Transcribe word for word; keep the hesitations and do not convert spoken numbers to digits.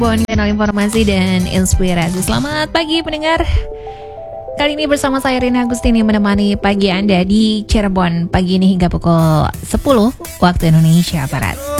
Cirebon, channel informasi dan inspirasi. Selamat pagi pendengar. Kali ini bersama saya Rina Agustini menemani pagi Anda di Cirebon pagi ini hingga pukul sepuluh waktu Indonesia Barat.